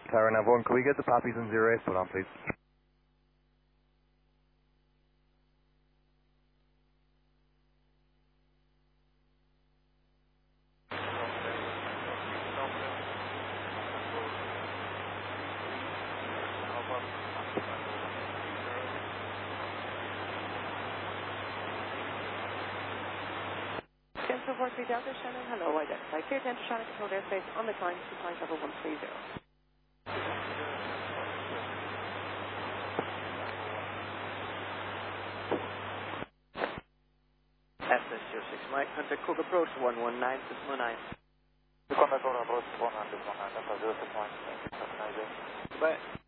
Tower Nav 1, could we get the poppies and 08 put on, please? Denver 43 Delta, Shannon, hello, identified. Clear Denver, Shannon, control airspace on the climb to climb level 130. SS06 Mike, contact Cook approach 119.9. Contact Cook approach 119.9, Delta 06 Mike, thank you, have a nice day. Bye.